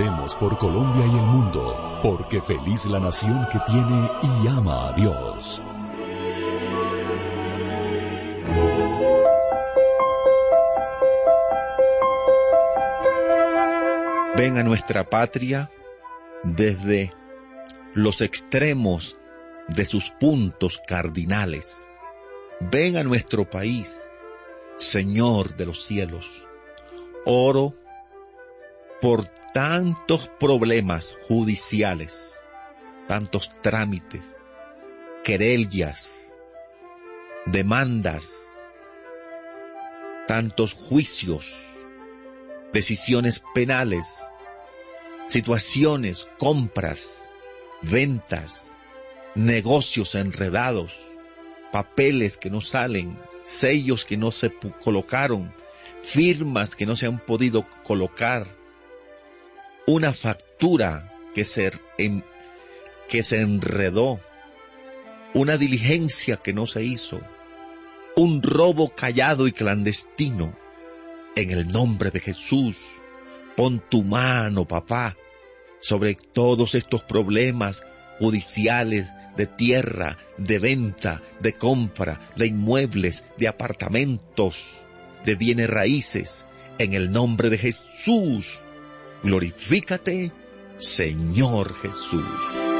Oremos por Colombia y el mundo, porque feliz la nación que tiene y ama a Dios. Ven a nuestra patria desde los extremos de sus puntos cardinales. Ven a nuestro país, Señor de los cielos. Oro por tantos problemas judiciales, tantos trámites, querellas, demandas, tantos juicios, decisiones penales, situaciones, compras, ventas, negocios enredados, papeles que no salen, sellos que no se colocaron, firmas que no se han podido colocar, una factura que se enredó, una diligencia que no se hizo, un robo callado y clandestino. En el nombre de Jesús, pon tu mano, papá, sobre todos estos problemas judiciales de tierra, de venta, de compra, de inmuebles, de apartamentos, de bienes raíces. En el nombre de Jesús, glorifícate, Señor Jesús.